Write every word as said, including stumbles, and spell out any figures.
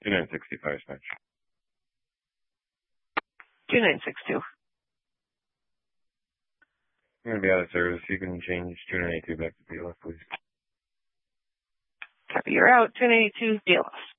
two nine six two fire smash. two nine six two. I'm going to be out of service. You can change two nine eight two back to P L F, please. Copy, you're out. two nine eight two, D L S.